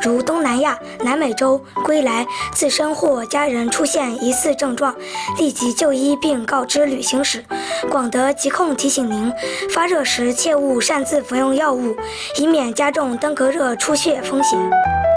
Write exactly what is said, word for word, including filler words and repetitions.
如东南亚、南美洲归来，自身或家人出现疑似症状，立即就医并告知旅行史。广德疾控提醒您，发热时切勿擅自服用药物，以免加重登革热出血风险。